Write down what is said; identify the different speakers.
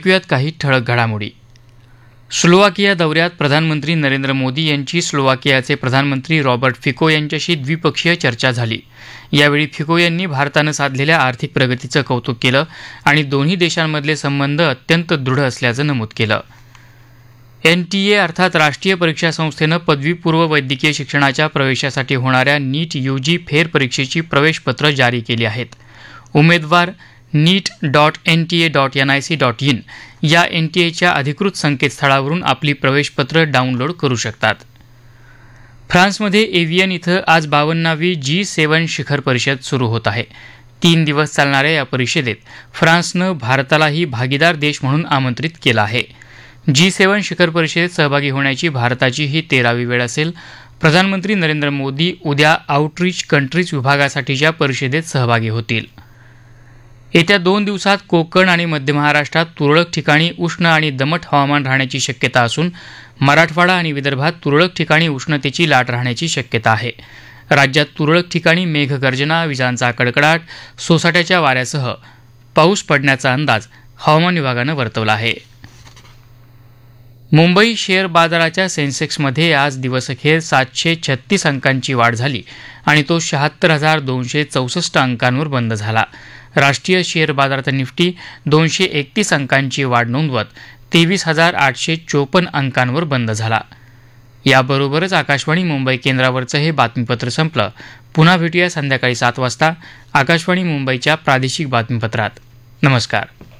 Speaker 1: ऐकूयात काही ठळक घडामोडी. स्लोवाकिया दौऱ्यात प्रधानमंत्री नरेंद्र मोदी यांची स्लोवाकियाचे प्रधानमंत्री रॉबर्ट फिको यांच्याशी द्विपक्षीय चर्चा झाली. यावेळी फिको यांनी भारतानं साधलेल्या आर्थिक प्रगतीचं कौतुक केलं आणि दोन्ही देशांमधले संबंध अत्यंत दृढ असल्याचं नमूद केलं. NTA अर्थात राष्ट्रीय परीक्षा संस्थेनं पदवीपूर्व वैद्यकीय शिक्षणाच्या प्रवेशासाठी होणाऱ्या नीट UG फेरपरीक्षेची प्रवेशपत्र जारी केली आहेत. उमेदवार neet.nta.nic.in या NTAच्या अधिकृत संकेतस्थळावरून आपली प्रवेशपत्र डाउनलोड करू शकतात. फ्रान्समध्ये एव्हियन इथं आज 52वी G7 शिखर परिषद सुरू होत आहे. 3 दिवस चालणाऱ्या या परिषदेत फ्रान्सनं भारतालाही भागीदार देश म्हणून आमंत्रित केलं आहे. G7 शिखर परिषदेत सहभागी होण्याची भारताची ही 13वी वेळ असेल. प्रधानमंत्री नरेंद्र मोदी उद्या आउटरीच कंट्रीज विभागासाठीच्या परिषदेत सहभागी होतील. येत्या 2 दिवसात कोकण आणि मध्य महाराष्ट्रात तुरळक ठिकाणी उष्ण आणि दमट हवामान राहण्याची शक्यता असून मराठवाडा आणि विदर्भात तुरळक ठिकाणी उष्णतेची लाट राहण्याची शक्यता आहे. राज्यात तुरळक ठिकाणी मेघगर्जना, विजांचा कडकडाट, सोसाट्याच्या वाऱ्यासह पाऊस पडण्याचा अंदाज हवामान विभागानं वर्तवला आहे. मुंबई शेअर बाजाराच्या सेन्सेक्समध्ये आज दिवसअखेर 736 अंकांची वाढ झाली आणि तो 76,264 अंकांवर बंद झाला. राष्ट्रीय शेअर बाजारात निफ्टी 231 अंकांची वाढ नोंदवत 23,854 अंकांवर बंद झाला. याबरोबरच आकाशवाणी मुंबई केंद्रावरचं हे बातमीपत्र संपलं. पुन्हा भेटूया संध्याकाळी 7 वाजता आकाशवाणी मुंबईच्या प्रादेशिक बातमीपत्रात. नमस्कार.